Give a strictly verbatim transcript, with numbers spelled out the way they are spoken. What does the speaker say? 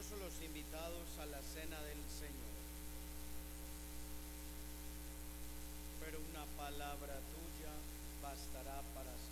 dichosos los invitados a la cena del Señor. Pero una palabra tuya bastará para